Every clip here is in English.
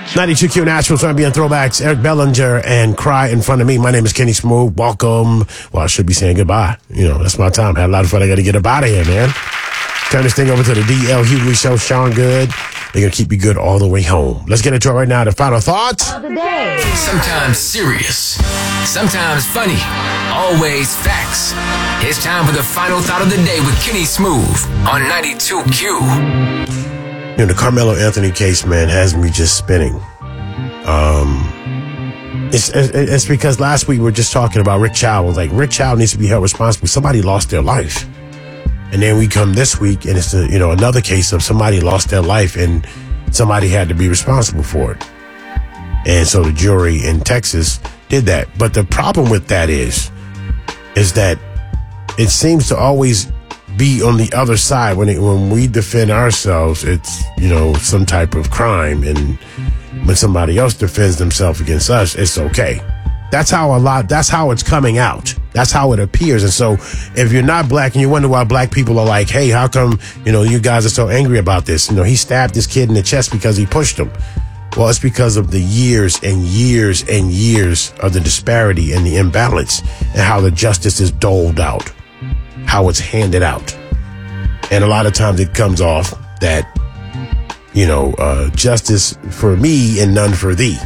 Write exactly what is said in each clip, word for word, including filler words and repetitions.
ninety-two Q Nashville, Champion Throwbacks, Eric Bellinger, and Cry in Front of Me. My name is Kenny Smooth. Welcome. Well, I should be saying goodbye. You know, that's my time. Had a lot of fun. I got to get up out of here, man. Turn this thing over to the D L Hughley Show. Sean Good. They're going to keep you good all the way home. Let's get into it right now. The final thoughts of the day. Sometimes serious, sometimes funny, always facts. It's time for the final thought of the day with Kenny Smooth on ninety-two Q. You know, the Carmelo Anthony case, man, has me just spinning. Um, it's it's because last week we were just talking about Rick Child. Like, Rick Child needs to be held responsible. Somebody lost their life. And then we come this week, and it's, a, you know, another case of somebody lost their life, and somebody had to be responsible for it. And so the jury in Texas did that. But the problem with that is, is that it seems to always be on the other side. When it, when we defend ourselves, it's, you know, some type of crime. And when somebody else defends themselves against us, it's okay. That's how a lot, that's how it's coming out. That's how it appears. And so if you're not black and you wonder why black people are like, hey, how come, you know, you guys are so angry about this? You know, he stabbed this kid in the chest because he pushed him. Well, it's because of the years and years and years of the disparity and the imbalance and how the justice is doled out, how it's handed out. And a lot of times it comes off that, you know, uh, justice for me and none for thee.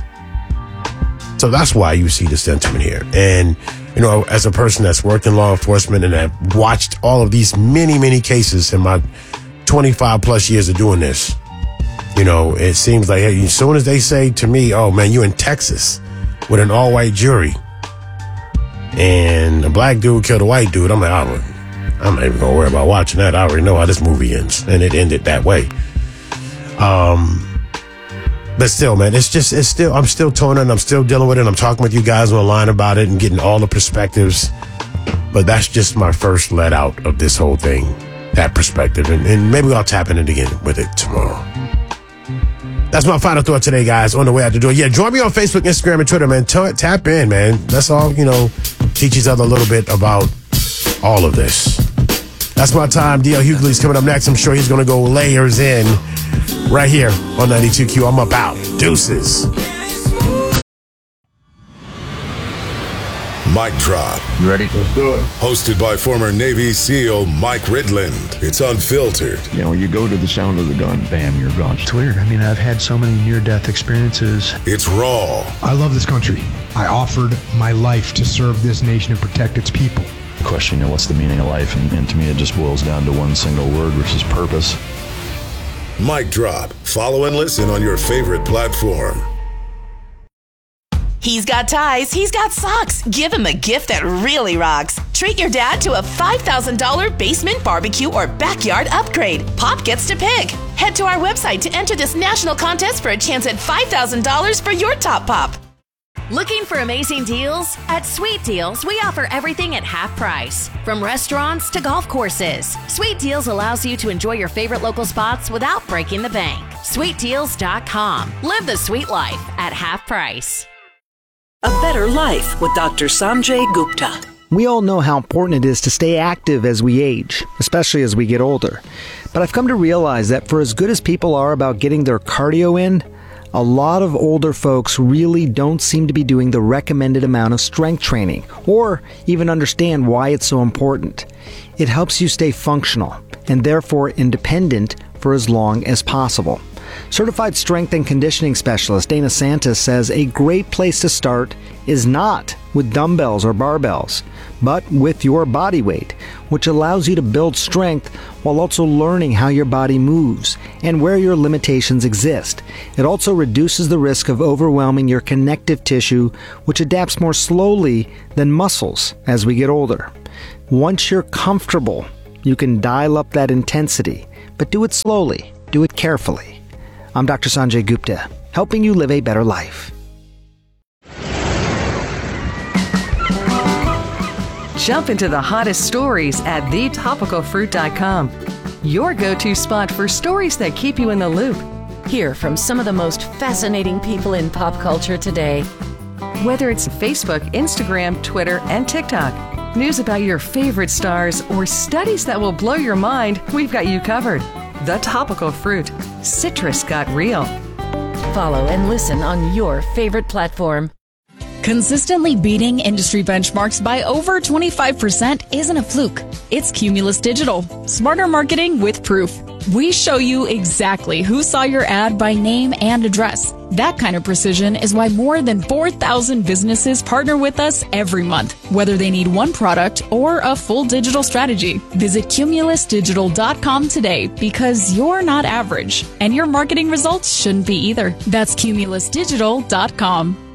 So that's why you see the sentiment here. And, you know, as a person that's worked in law enforcement and have watched all of these many, many cases in my twenty-five plus years of doing this, you know, it seems like, hey, as soon as they say to me, oh, man, you in Texas with an all-white jury and a black dude killed a white dude, I'm like, oh, I'm not even going to worry about watching that. I already know how this movie ends. And it ended that way. Um... But still, man, it's just, it's still, I'm still toning, I'm still dealing with it. I'm talking with you guys online about it and getting all the perspectives. But that's just my first let out of this whole thing, that perspective. And, and maybe I'll tap in it again with it tomorrow. That's my final thought today, guys, on the way out the door. Yeah, join me on Facebook, Instagram, and Twitter, man. T- tap in, man. That's all, you know, teach each other a little bit about all of this. That's my time. D L Hughley's coming up next. I'm sure he's going to go layers in right here on ninety-two Q. I'm about Deuces. Mic Drop. You ready? Let's do it. Hosted by former Navy SEAL Mike Ridland. It's unfiltered. You know, you go to the sound of the gun, bam, you're gone. It's weird. I mean, I've had so many near-death experiences. It's raw. I love this country. I offered my life to serve this nation and protect its people. The question, you know, what's the meaning of life? And, and to me, it just boils down to one single word, which is purpose. Mic Drop. Follow and listen on your favorite platform. He's got ties, he's got socks. Give him a gift that really rocks. Treat your dad to a five thousand dollars basement barbecue or backyard upgrade. Pop gets to pick. Head to our website to enter this national contest for a chance at five thousand dollars for your top pop. Looking for amazing deals? At Sweet Deals, we offer everything at half price. From restaurants to golf courses, Sweet Deals allows you to enjoy your favorite local spots without breaking the bank. sweet deals dot com. Live the sweet life at half price. A Better Life with Doctor Sanjay Gupta. We all know how important it is to stay active as we age, especially as we get older. But I've come to realize that for as good as people are about getting their cardio in, a lot of older folks really don't seem to be doing the recommended amount of strength training, or even understand why it's so important. It helps you stay functional, and therefore independent for as long as possible. Certified strength and conditioning specialist Dana Santos says a great place to start is not with dumbbells or barbells, but with your body weight, which allows you to build strength while also learning how your body moves and where your limitations exist. It also reduces the risk of overwhelming your connective tissue, which adapts more slowly than muscles as we get older. Once you're comfortable, you can dial up that intensity, but do it slowly, do it carefully. I'm Doctor Sanjay Gupta, helping you live a better life. Jump into the hottest stories at the topical fruit dot com. Your go-to spot for stories that keep you in the loop. Hear from some of the most fascinating people in pop culture today. Whether it's Facebook, Instagram, Twitter, and TikTok, news about your favorite stars, or studies that will blow your mind, we've got you covered. The Topical Fruit. Citrus got real. Follow and listen on your favorite platform. Consistently beating industry benchmarks by over twenty-five percent isn't a fluke. It's Cumulus Digital. Smarter marketing with proof. We show you exactly who saw your ad by name and address. That kind of precision is why more than four thousand businesses partner with us every month, whether they need one product or a full digital strategy. Visit cumulus digital dot com today, because you're not average, and your marketing results shouldn't be either. That's cumulus digital dot com.